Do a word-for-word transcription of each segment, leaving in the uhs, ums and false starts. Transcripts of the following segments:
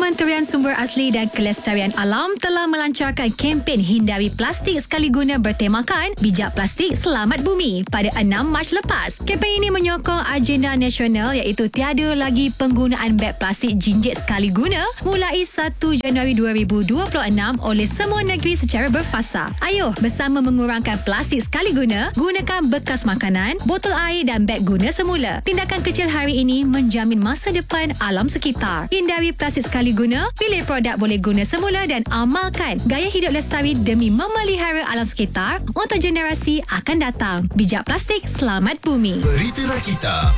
Kementerian Sumber Asli dan Kelestarian Alam telah melancarkan kempen hindari plastik sekali guna bertemakan Bijak Plastik Selamat Bumi pada enam Mac lepas. Kempen ini menyokong agenda nasional iaitu tiada lagi penggunaan beg plastik jinjit sekali guna mulai satu Januari dua ribu dua puluh enam oleh semua negeri secara berfasa. Ayuh bersama mengurangkan plastik sekali guna, gunakan bekas makanan, botol air dan beg guna semula. Tindakan kecil hari ini menjamin masa depan alam sekitar. Hindari plastik sekali guna, pilih produk boleh guna semula dan amalkan gaya hidup lestari demi memelihara alam sekitar untuk generasi akan datang. Bijak Plastik Selamat Bumi. Berita Rakita.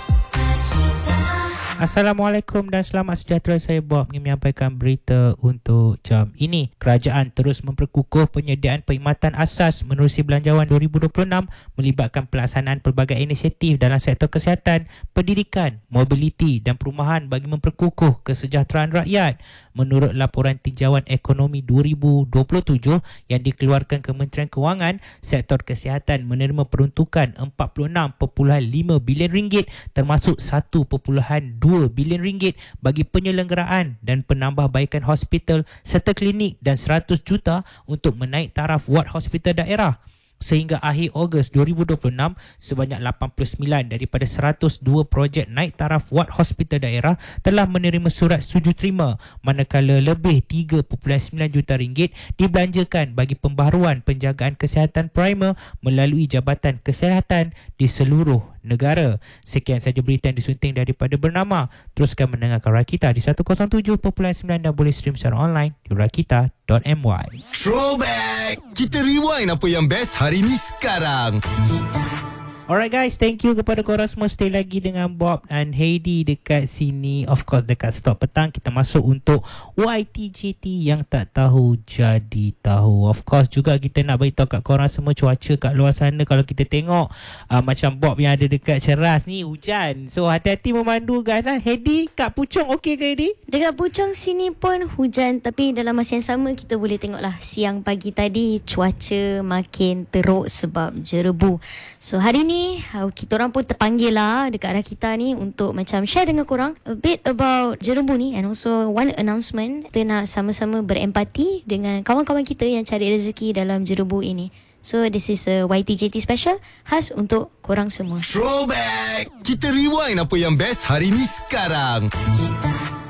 Assalamualaikum dan selamat sejahtera. Saya Bob ingin menyampaikan berita untuk jam ini. Kerajaan terus memperkukuh penyediaan perkhidmatan asas menerusi Belanjawan dua ribu dua puluh enam melibatkan pelaksanaan pelbagai inisiatif dalam sektor kesihatan, pendidikan, mobiliti dan perumahan bagi memperkukuh kesejahteraan rakyat. Menurut laporan tinjauan ekonomi dua ribu dua puluh tujuh yang dikeluarkan Kementerian Kewangan, sektor kesihatan menerima peruntukan empat puluh enam perpuluhan lima bilion ringgit termasuk satu perpuluhan dua bilion ringgit bagi penyelenggaraan dan penambahbaikan hospital serta klinik dan seratus juta untuk menaik taraf wad hospital daerah. Sehingga akhir Ogos dua ribu dua puluh enam, sebanyak lapan puluh sembilan daripada seratus dua projek naik taraf wad hospital daerah telah menerima surat setuju terima, manakala lebih tiga perpuluhan sembilan juta ringgit dibelanjakan bagi pembaharuan penjagaan kesihatan primer melalui Jabatan Kesihatan di seluruh negara. Sekian saja berita yang disunting daripada Bernama. Teruskan mendengarkan Rakita di seratus tujuh perpuluhan sembilan dan boleh stream secara online di rakita dot my. Throwback. Kita rewind apa yang best hari ni sekarang. Alright guys, thank you kepada korang semua. Stay lagi dengan Bob dan Heidi dekat sini. Of course dekat Stop Petang. Kita masuk untuk Y T J T yang tak tahu jadi tahu. Of course juga kita nak beritahu kat korang semua cuaca kat luar sana. Kalau kita tengok uh, macam Bob yang ada dekat Ceras ni, hujan. So hati-hati memandu guys. ha? Heidi kat Puchong okey ke Heidi? Dekat Puchong sini pun hujan, tapi dalam masa yang sama kita boleh tengoklah siang pagi tadi cuaca makin teruk sebab jerebu. So hari ni kita orang pun terpanggil lah dekat Rakita ni untuk macam share dengan korang a bit about jerebu ni, and also one announcement. Kita nak sama-sama berempati dengan kawan-kawan kita yang cari rezeki dalam jerebu ini. So this is a Y T J T special khas untuk korang semua. Throwback. Kita rewind apa yang best hari ni sekarang. Kita